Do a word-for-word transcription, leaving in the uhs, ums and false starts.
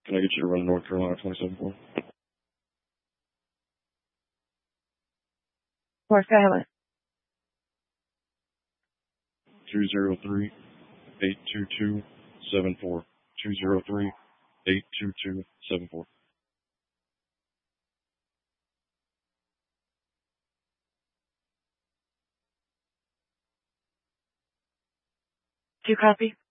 Can I get you to run North Carolina twenty-seven four? Four Skyline. two zero three, eight two two, seven four. two zero three, eight two two, seven four. Do you copy?